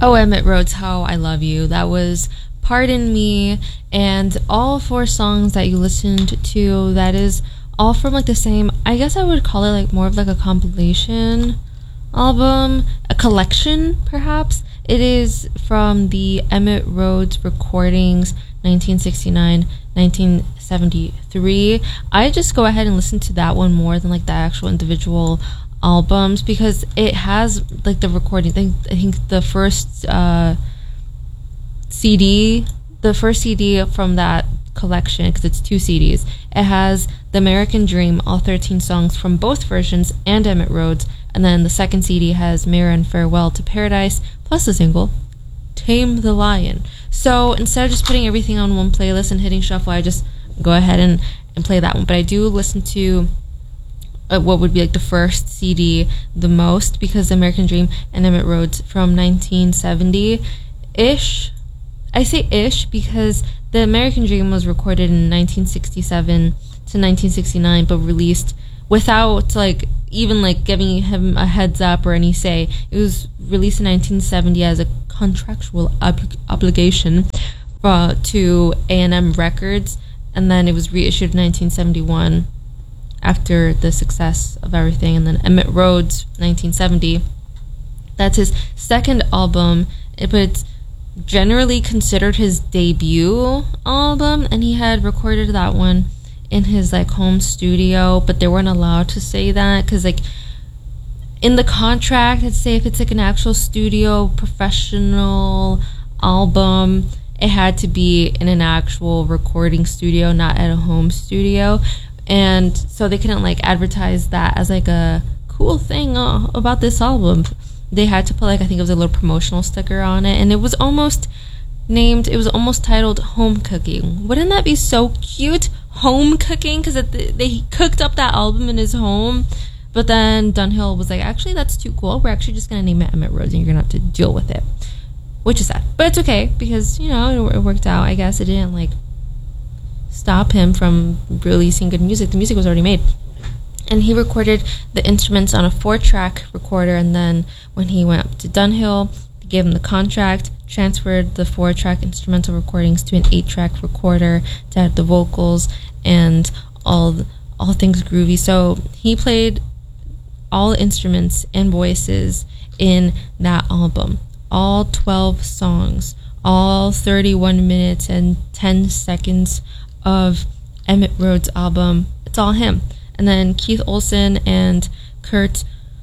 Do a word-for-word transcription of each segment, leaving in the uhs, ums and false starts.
Oh, Emmett Rhodes, How I Love You. That was Pardon Me, and all four songs that you listened to, that is all from like the same, I guess I would call it like more of like a compilation album, a collection perhaps. It is from the Emmett Rhodes Recordings nineteen sixty-nine nineteen seventy-three. I just go ahead and listen to that one more than like the actual individual albums, because it has like the recording. I think, I think the first uh, C D, the first C D from that collection, because it's two C Ds, it has The American Dream, all thirteen songs from both versions, and Emmett Rhodes. And then the second C D has Mirror and Farewell to Paradise, plus the single Tame the Lion. So instead of just putting everything on one playlist and hitting shuffle, I just go ahead and, and play that one. But I do listen to uh, what would be like the first C D the most, because The American Dream and Emmett Rhodes from nineteen seventy-ish. I say ish because The American Dream was recorded in nineteen sixty-seven to nineteen sixty-nine, but released without like even like giving him a heads up or any say. It was released in nineteen seventy as a contractual ob- obligation uh, to A and M Records, and then it was reissued in nineteen seventy-one after the success of everything. And then Emmett Rhodes, nineteen seventy, that's his second album, but it's generally considered his debut album, and he had recorded that one in his like home studio, but they weren't allowed to say that because like in the contract, let's say if it's like an actual studio professional album, it had to be in an actual recording studio, not at a home studio. And so they couldn't like advertise that as like a cool thing uh, about this album. They had to put like, I think it was a little promotional sticker on it, and it was almost named, it was almost titled Home Cooking. Wouldn't that be so cute? Home Cooking, because they cooked up that album in his home. But then Dunhill was like, actually that's too cool, we're actually just gonna name it Emmett Rhodes and you're gonna have to deal with it, which is sad, but it's okay because, you know, it, it worked out. I guess it didn't like stop him from releasing good music. The music was already made. And he recorded the instruments on a four-track recorder, and then when he went up to Dunhill, they gave him the contract, transferred the four-track instrumental recordings to an eight-track recorder to add the vocals and all all things groovy. So he played all instruments and voices in that album, all twelve songs, all thirty-one minutes and ten seconds of Emmett Rhodes' album. It's all him. And then Keith Olsen and Kurt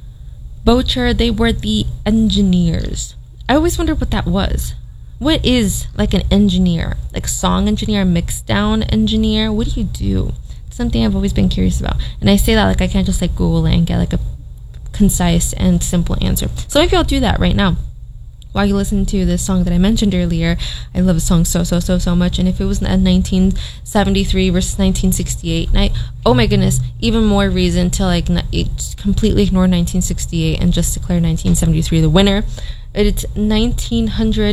Bocher, they were the engineers. I always wondered what that was. What is like an engineer? Like song engineer, mix down engineer? What do you do? It's something I've always been curious about. And I say that like I can't just like Google it and get like a concise and simple answer. So maybe I'll do that right now while you listen to this song that I mentioned earlier. I love the song so, so, so, so much. And if it was a nineteen seventy-three versus nineteen sixty-eight night, oh my goodness, even more reason to like n- completely ignore nineteen sixty-eight and just declare nineteen seventy-three the winner. It's nineteen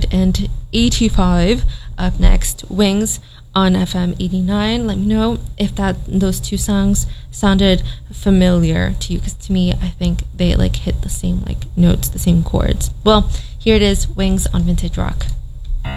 eighty-five. Up next, Wings on F M eighty-nine. Let me know if that those two songs sounded familiar to you, because to me, I think they like hit the same like notes, the same chords. Well, here it is, Wings on Vintage Rock.